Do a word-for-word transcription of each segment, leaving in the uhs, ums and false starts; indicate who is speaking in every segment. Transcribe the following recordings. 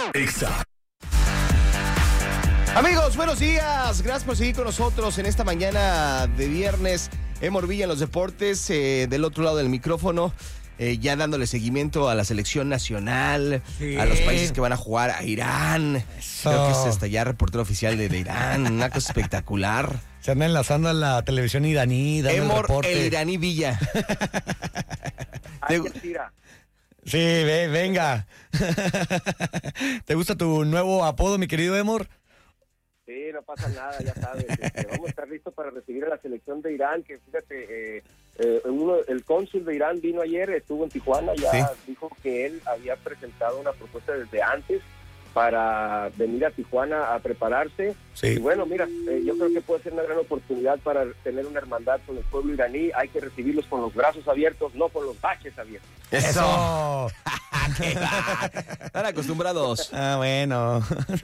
Speaker 1: Exa.
Speaker 2: Amigos, buenos días. Gracias por seguir con nosotros en esta mañana de viernes. Emor Villa en los deportes, eh, del otro lado del micrófono, eh, ya dándole seguimiento a la selección nacional, sí. a los países que van a jugar, a Irán. Eso. Creo que es hasta ya reportero oficial de, de Irán, una cosa espectacular.
Speaker 3: Se anda enlazando a la televisión iraní.
Speaker 2: Emor, el, el iraní Villa.
Speaker 4: Ay,
Speaker 3: sí, ve, venga. ¿Te gusta tu nuevo apodo, mi querido Emor?
Speaker 4: Sí, no pasa nada, ya sabes. Este, vamos a estar listos para recibir a la selección de Irán, que fíjate, eh, eh, uno, el cónsul de Irán vino ayer, estuvo en Tijuana, ya sí. dijo que él había presentado una propuesta desde antes para venir a Tijuana a prepararse. Sí. Y bueno, mira, eh, yo creo que puede ser una gran oportunidad para tener una hermandad con el pueblo iraní. Hay que recibirlos con los brazos abiertos, no con los baches abiertos.
Speaker 3: ¡Eso!
Speaker 2: Están acostumbrados.
Speaker 3: Ah, bueno.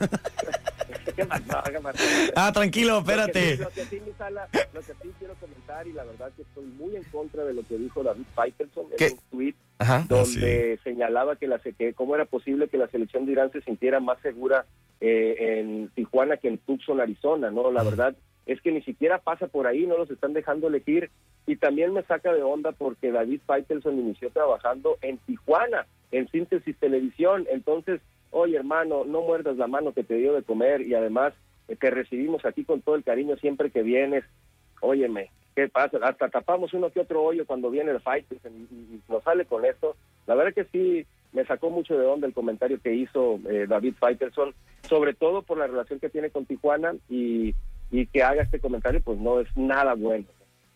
Speaker 4: ¿Qué más? No, ¿qué más?
Speaker 3: Ah, tranquilo, espérate.
Speaker 4: Lo que, sí, lo, que sí, mi sala, lo que sí quiero comentar, y la verdad que estoy muy en contra de lo que dijo David Faitelson en un tweet donde sí. señalaba que, la, que cómo era posible que la selección de Irán se sintiera más segura eh, en Tijuana que en Tucson, Arizona, ¿no? La verdad es que ni siquiera pasa por ahí, no los están dejando elegir, y también me saca de onda porque David Faitelson inició trabajando en Tijuana, en Síntesis Televisión. Entonces, oye, hermano, no muerdas la mano que te dio de comer, y además eh, te recibimos aquí con todo el cariño siempre que vienes. Óyeme, ¿qué pasa? Hasta tapamos uno que otro hoyo cuando viene el Faitelson y, y, y nos sale con esto. La verdad que sí, me sacó mucho de onda el comentario que hizo eh, David Faitelson, sobre todo por la relación que tiene con Tijuana, y, y que haga este comentario, pues no es nada bueno.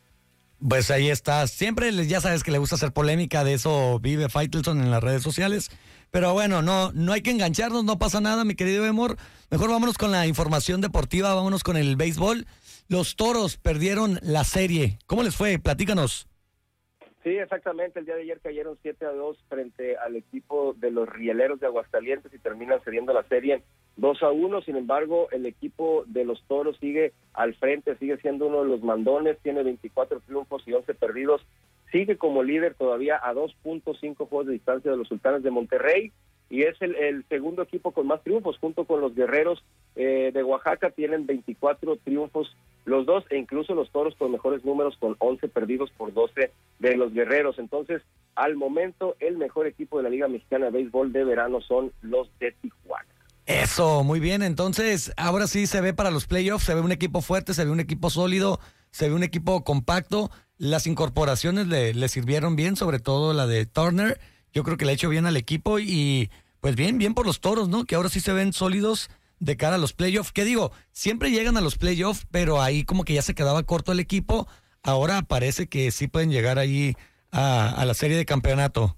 Speaker 3: Pues ahí está. Siempre ya sabes que le gusta hacer polémica, de eso vive Faitelson en las redes sociales. Pero bueno, no, no hay que engancharnos, no pasa nada, mi querido Emor. Mejor vámonos con la información deportiva, vámonos con el béisbol. Los Toros perdieron la serie. ¿Cómo les fue? Platícanos.
Speaker 4: Sí, exactamente. El día de ayer cayeron siete a dos frente al equipo de los Rieleros de Aguascalientes y terminan cediendo la serie dos a uno. Sin embargo, el equipo de los Toros sigue al frente, sigue siendo uno de los mandones, tiene veinticuatro triunfos y once perdidos. Sigue como líder todavía a dos punto cinco juegos de distancia de los Sultanes de Monterrey, y es el, el segundo equipo con más triunfos, junto con los Guerreros eh, de Oaxaca. Tienen veinticuatro triunfos los dos, e incluso los Toros con mejores números, con once perdidos por doce de los Guerreros. Entonces, al momento, el mejor equipo de la Liga Mexicana de Béisbol de Verano son los de Tijuana.
Speaker 3: Eso, muy bien. Entonces, ahora sí se ve para los playoffs, se ve un equipo fuerte, se ve un equipo sólido, se ve un equipo compacto. Las incorporaciones le, le sirvieron bien, sobre todo la de Turner. Yo creo que le ha hecho bien al equipo y pues bien, bien por los Toros, ¿no? Que ahora sí se ven sólidos de cara a los playoffs. ¿Qué digo? Siempre llegan a los playoffs, pero ahí como que ya se quedaba corto el equipo. Ahora parece que sí pueden llegar ahí a, a la serie de campeonato.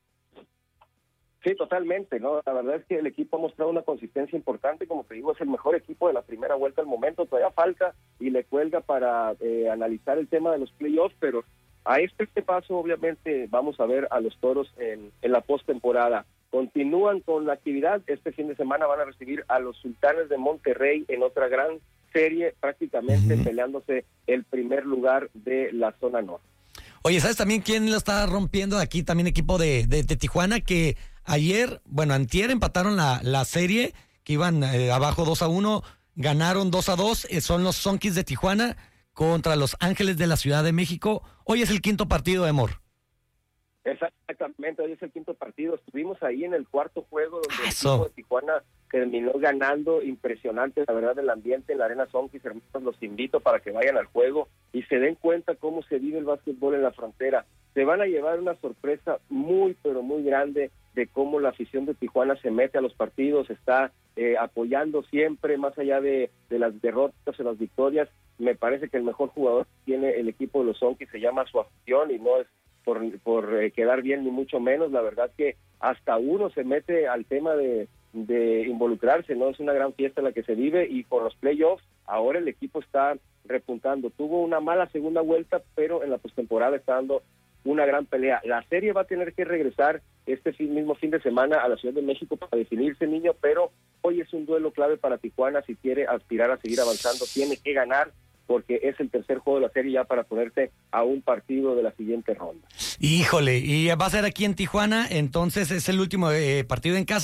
Speaker 4: Sí, totalmente, ¿no? La verdad es que el equipo ha mostrado una consistencia importante. Como te digo, es el mejor equipo de la primera vuelta al momento. Todavía falta y le cuelga para eh, analizar el tema de los playoffs, pero a este, este paso, obviamente, vamos a ver a los Toros en, en la postemporada. Continúan con la actividad. Este fin de semana van a recibir a los Sultanes de Monterrey en otra gran serie, prácticamente uh-huh. peleándose el primer lugar de la zona norte.
Speaker 3: Oye, ¿sabes también quién la está rompiendo aquí? También equipo de, de, de Tijuana, que ayer, bueno, antier empataron la, la serie, que iban eh, abajo dos a uno, ganaron dos a dos, eh, son los Zonkis de Tijuana contra los Ángeles de la Ciudad de México. Hoy es el quinto partido, Emor.
Speaker 4: Exactamente, hoy es el quinto partido. Estuvimos ahí en el cuarto juego donde Eso. el equipo de Tijuana terminó ganando. Impresionante, la verdad, el ambiente en la Arena Zonkis. Hermanos, los invito para que vayan al juego y se den cuenta cómo se vive el básquetbol en la frontera. Se van a llevar una sorpresa muy, pero muy grande de cómo la afición de Tijuana se mete a los partidos, está eh, apoyando siempre, más allá de, de las derrotas o las victorias. Me parece que el mejor jugador que tiene el equipo de los Zonkis se llama su afición, y no es por, por eh, quedar bien ni mucho menos. La verdad que hasta uno se mete al tema de, de involucrarse, ¿no? Es una gran fiesta la que se vive, y con los playoffs ahora el equipo está repuntando. Tuvo una mala segunda vuelta, pero en la postemporada está dando una gran pelea. La serie va a tener que regresar este fin, mismo fin de semana a la Ciudad de México para definirse, niño, pero hoy es un duelo clave para Tijuana. Si quiere aspirar a seguir avanzando, tiene que ganar, porque es el tercer juego de la serie ya para ponerse a un partido de la siguiente ronda.
Speaker 3: Híjole, y va a ser aquí en Tijuana, entonces es el último eh, partido en casa.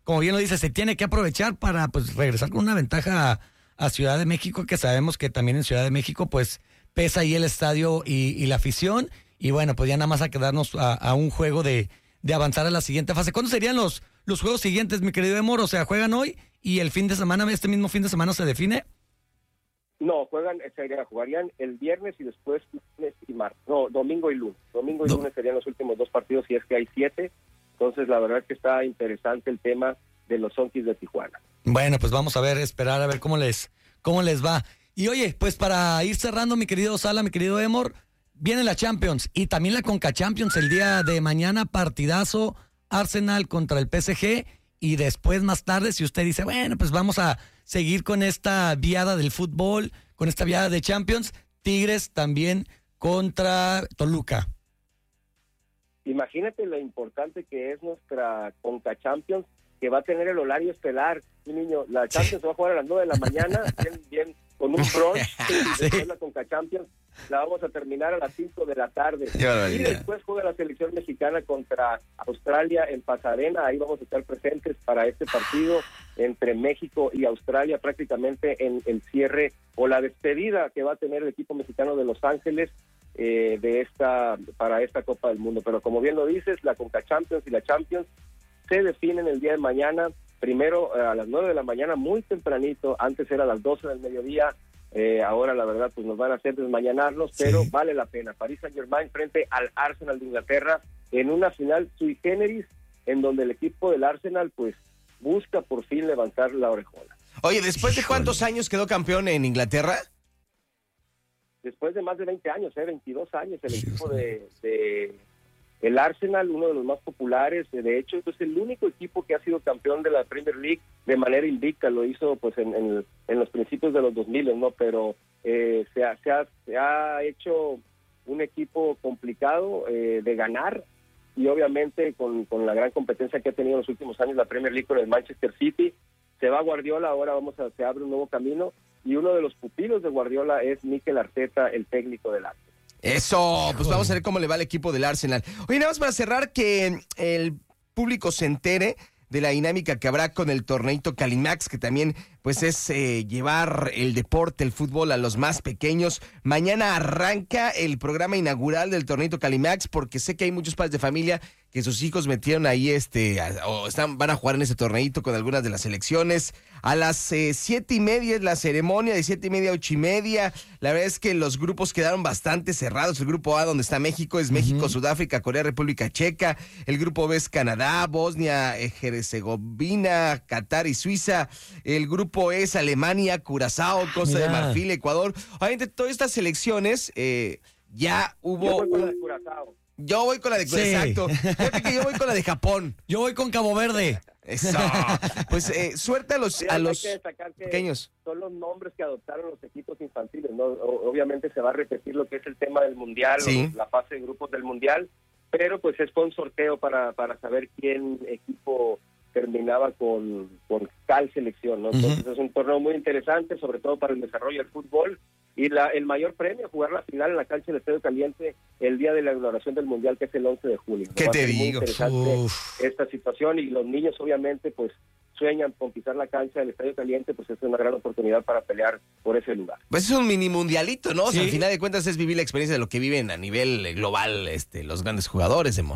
Speaker 3: como bien lo dice, se tiene que aprovechar para pues regresar con una ventaja a, a Ciudad de México, que sabemos que también en Ciudad de México pues pesa ahí el estadio y, y la afición, y bueno, pues ya nada más a quedarnos a, a un juego de, de avanzar a la siguiente fase. ¿Cuándo serían los, los juegos siguientes, mi querido Emor? O sea, ¿juegan hoy y el fin de semana, este mismo fin de semana se define?
Speaker 4: No, juegan, sería, jugarían el viernes y después lunes y martes. No, domingo y lunes. Domingo y no. lunes serían los últimos dos partidos, si es que hay siete. Entonces, la verdad es que está interesante el tema de los Zonkis de Tijuana.
Speaker 3: Bueno, pues vamos a ver, esperar a ver cómo les, cómo les va. Y oye, pues para ir cerrando, mi querido Sala, mi querido Emor, viene la Champions y también la Conca Champions el día de mañana, partidazo, Arsenal contra el P S G, y después más tarde, si usted dice, bueno, pues vamos a seguir con esta viada del fútbol, con esta viada de Champions, Tigres también contra Toluca.
Speaker 4: Imagínate lo importante que es nuestra Conca Champions, que va a tener el horario estelar. Mi niño, la Champions sí. se va a jugar a las nueve de la mañana, bien, bien con un brunch, y después sí. la Conca Champions la vamos a terminar a las cinco de la tarde. Y después juega la selección mexicana contra Australia en Pasadena. Ahí vamos a estar presentes para este partido entre México y Australia, prácticamente en el cierre o la despedida que va a tener el equipo mexicano de Los Ángeles eh, de esta para esta Copa del Mundo. Pero como bien lo dices, la Conca Champions y la Champions se definen el día de mañana, primero a las nueve de la mañana, muy tempranito, antes era a las doce del mediodía, eh, ahora la verdad pues nos van a hacer desmañanarnos, sí. pero vale la pena. Paris Saint-Germain frente al Arsenal de Inglaterra en una final sui generis, en donde el equipo del Arsenal pues busca por fin levantar la orejona.
Speaker 2: Oye, ¿después de cuántos años quedó campeón en Inglaterra?
Speaker 4: Después de más de veinte años, eh, veintidós años, el equipo de... de el Arsenal, uno de los más populares, de hecho es el único equipo que ha sido campeón de la Premier League de manera invicta, lo hizo pues en, en, en los principios de los dos mil, ¿no? Pero eh, se, ha, se, ha, se ha hecho un equipo complicado eh, de ganar, y obviamente con, con la gran competencia que ha tenido en los últimos años la Premier League con el Manchester City. Se va Guardiola, ahora vamos a, se abre un nuevo camino, y uno de los pupilos de Guardiola es Mikel Arteta, el técnico del Arsenal.
Speaker 2: Eso, pues vamos a ver cómo le va al equipo del Arsenal. Oye, nada más para cerrar, que el público se entere de la dinámica que habrá con el torneito Calimax, que también pues es eh, llevar el deporte, el fútbol a los más pequeños. Mañana arranca el programa inaugural del torneito Calimax, porque sé que hay muchos padres de familia que sus hijos metieron ahí este, a, o están, van a jugar en ese torneito con algunas de las selecciones. A las eh, siete y media es la ceremonia, de siete y media a ocho y media. La verdad es que los grupos quedaron bastante cerrados. El grupo A, donde está México, es México, uh-huh. Sudáfrica, Corea, República Checa. El grupo B es Canadá, Bosnia, Herzegovina, Qatar y Suiza. El grupo E es Alemania, Curazao, Costa Mira. de Marfil, Ecuador. Obviamente, todas estas selecciones eh, ya hubo...
Speaker 4: Yo voy con la de Curazao.
Speaker 2: Yo voy con la de... Sí. Exacto. Fíjate que yo voy con la de Japón.
Speaker 3: Yo voy con Cabo Verde.
Speaker 2: Eso. Pues eh, suerte a los, sí, a los pequeños.
Speaker 4: Son los nombres que adoptaron los equipos infantiles, ¿no? Obviamente se va a repetir lo que es el tema del Mundial, sí. la fase de grupos del Mundial, pero pues es con sorteo para, para saber quién equipo terminaba con, con tal selección, ¿no? Entonces uh-huh. es un torneo muy interesante, sobre todo para el desarrollo del fútbol, y la, el mayor premio, jugar la final en la cancha del Estadio Caliente el día de la inauguración del Mundial, que es el once de junio.
Speaker 2: ¿Qué te digo? Muy
Speaker 4: interesante Uf. esta situación, y los niños obviamente pues sueñan con pisar la cancha del Estadio Caliente, pues es una gran oportunidad para pelear por ese lugar.
Speaker 2: Pues es un mini mundialito, ¿no? Sí. O sea, al final de cuentas es vivir la experiencia de lo que viven a nivel global este, los grandes jugadores, Emor.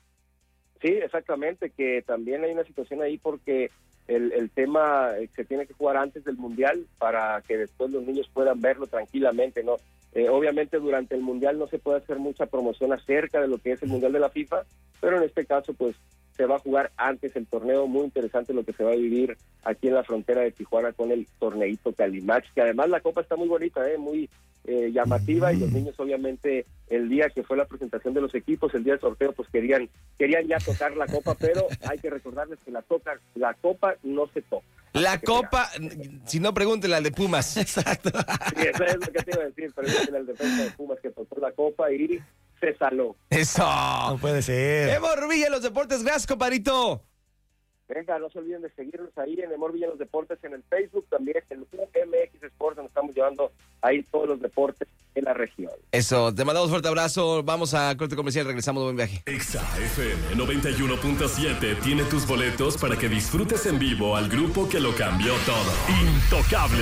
Speaker 4: Sí, exactamente, que también hay una situación ahí porque el, el tema se tiene que jugar antes del Mundial para que después los niños puedan verlo tranquilamente, ¿no? Eh, obviamente durante el Mundial no se puede hacer mucha promoción acerca de lo que es el Mundial de la FIFA, pero en este caso pues se va a jugar antes el torneo. Muy interesante lo que se va a vivir aquí en la frontera de Tijuana con el torneito Calimax, que además la copa está muy bonita, eh, muy eh, llamativa, y los niños obviamente el día que fue la presentación de los equipos, el día del sorteo, pues querían querían ya tocar la copa, pero hay que recordarles que la toca, la copa no se toca.
Speaker 2: La copa, si no, pregúntele al de Pumas.
Speaker 4: Exacto. Sí, eso es lo que te iba a decir, pregúntele al defensa de Pumas que tocó la copa y se saló.
Speaker 2: Eso.
Speaker 3: No puede ser.
Speaker 2: Emor Villa, los deportes. Gracias, compadrito.
Speaker 4: Venga, no se olviden de seguirnos ahí en Emor Villa en los Deportes en el Facebook, también en el M X Sports, donde estamos llevando ahí todos los deportes en la región.
Speaker 2: Eso, te mandamos un fuerte abrazo, vamos a corte comercial, regresamos, buen viaje.
Speaker 1: Exa F M noventa y uno punto siete tiene tus boletos para que disfrutes en vivo al grupo que lo cambió todo. Intocable.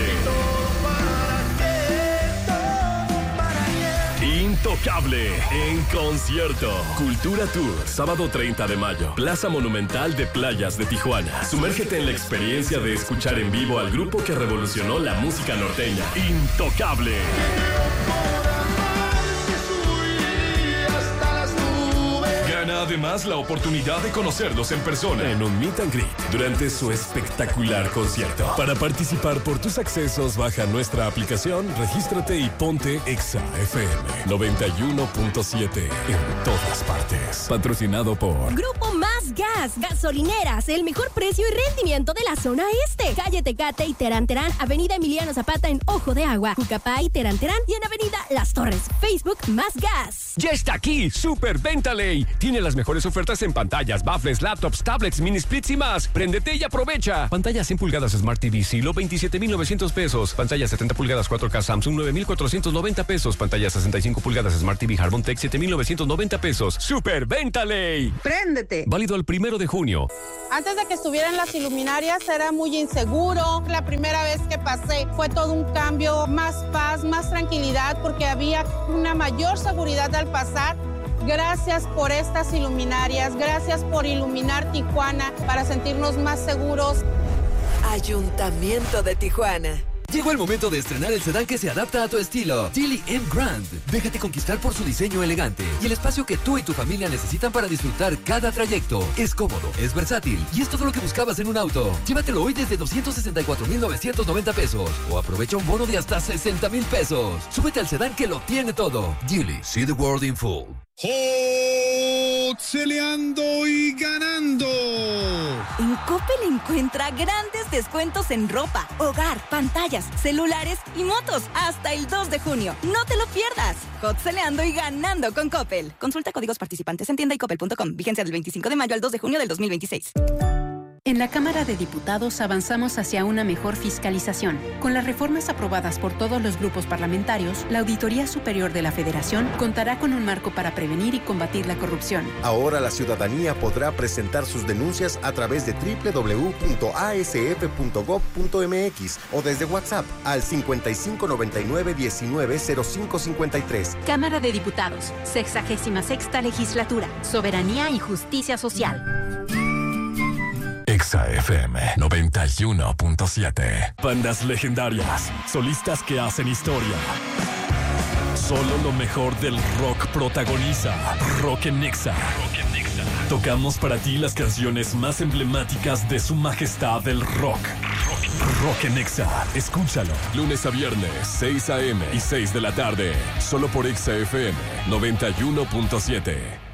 Speaker 1: Intocable en concierto. Cultura Tour, sábado treinta de mayo, Plaza Monumental de Playas de Tijuana. Sumérgete en la experiencia de escuchar en vivo al grupo que revolucionó la música norteña. Intocable. Gana además la oportunidad de conocerlos en persona en un meet and greet durante su espectacular concierto. Para participar por tus accesos, baja nuestra aplicación, regístrate y ponte Exa F M noventa y uno punto siete en todas partes. Patrocinado por
Speaker 5: Grupo Más Gas, gasolineras, el mejor precio y rendimiento de la zona este. Calle Tecate y Terán Terán, Avenida Emiliano Zapata en Ojo de Agua, Jucapá y Terán Terán y en Avenida Las Torres. Facebook Más Gas.
Speaker 6: Ya está aquí, Super Ventaley. Tiene las mejores ofertas en pantallas, baffles, laptops, tablets, mini splits y más. Préndete y aprovecha. Pantalla cien pulgadas Smart T V Silo, veintisiete mil novecientos pesos. Pantalla setenta pulgadas cuatro K Samsung, nueve mil cuatrocientos noventa pesos. Pantalla sesenta y cinco pulgadas Smart T V Harmon Tech, siete mil novecientos noventa pesos. Super Ventaley.
Speaker 7: Préndete.
Speaker 6: Válido el primero de junio.
Speaker 7: Antes de que estuvieran las iluminarias era muy inseguro. La primera vez que pasé fue todo un cambio, más paz, más tranquilidad, porque había una mayor seguridad al pasar. Gracias por estas iluminarias, gracias por iluminar Tijuana para sentirnos más seguros.
Speaker 8: Ayuntamiento de Tijuana.
Speaker 9: Llegó el momento de estrenar el sedán que se adapta a tu estilo. Geely M Grand. Déjate conquistar por su diseño elegante y el espacio que tú y tu familia necesitan para disfrutar cada trayecto. Es cómodo, es versátil y es todo lo que buscabas en un auto. Llévatelo hoy desde doscientos sesenta y cuatro mil novecientos noventa pesos o aprovecha un bono de hasta sesenta mil pesos. Súbete al sedán que lo tiene todo. Geely, see the world in full.
Speaker 10: Celeando y ganando.
Speaker 5: En Coppel encuentra grandes descuentos en ropa, hogar, pantallas, celulares y motos hasta el dos de junio. No te lo pierdas. Hot celeando y ganando con Coppel. Consulta códigos participantes en tienda y coppel punto com. Vigencia del veinticinco de mayo al dos de junio del dos mil veintiséis.
Speaker 11: En la Cámara de Diputados avanzamos hacia una mejor fiscalización. Con las reformas aprobadas por todos los grupos parlamentarios, la Auditoría Superior de la Federación contará con un marco para prevenir y combatir la corrupción.
Speaker 12: Ahora la ciudadanía podrá presentar sus denuncias a través de doble u doble u doble u punto a s f punto gob punto m x o desde WhatsApp al cincuenta y cinco noventa y nueve diecinueve cero cinco cincuenta y tres.
Speaker 11: Cámara de Diputados, sexagésima sexta legislatura, soberanía y justicia social.
Speaker 1: Exa F M noventa y uno punto siete. Bandas legendarias, solistas que hacen historia. Solo lo mejor del rock protagoniza Rock en Exa. Tocamos para ti las canciones más emblemáticas de su majestad el rock. Rock en Exa. Escúchalo. Lunes a viernes, seis a m y seis de la tarde. Solo por Exa F M noventa y uno punto siete.